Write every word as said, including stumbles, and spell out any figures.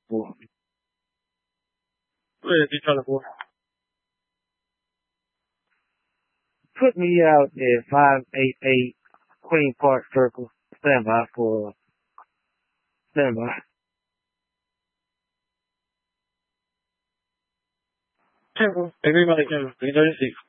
four. Go ahead, be trying to four. Put me out at five eight eight Queen Park Circle. Stand by for stand by. Everybody can three thirty six.